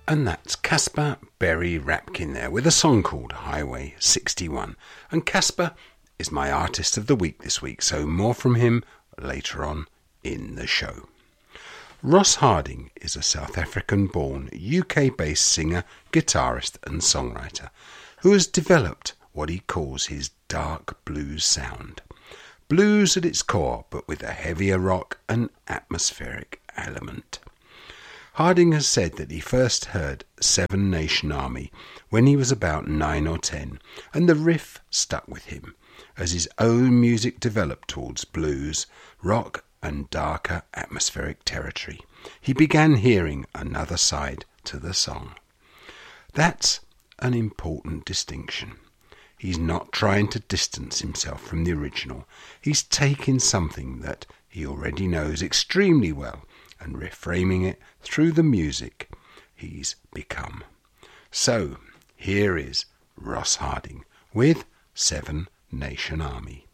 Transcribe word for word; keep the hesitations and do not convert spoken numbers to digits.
And that's Caspar Berry Rapkin there with a song called Highway sixty-one. And Caspar is my artist of the week this week, so more from him later on in the show. Ross Harding is a South African-born, U K-based singer, guitarist and songwriter who has developed what he calls his dark blues sound. Blues at its core, but with a heavier rock and atmospheric element. Harding has said that he first heard Seven Nation Army when he was about nine or ten, and the riff stuck with him as his own music developed towards blues, rock and darker atmospheric territory. He began hearing another side to the song. That's an important distinction. He's not trying to distance himself from the original. He's taking something that he already knows extremely well and reframing it through the music he's become. So, here is Ross Harding with Seven Nation Army.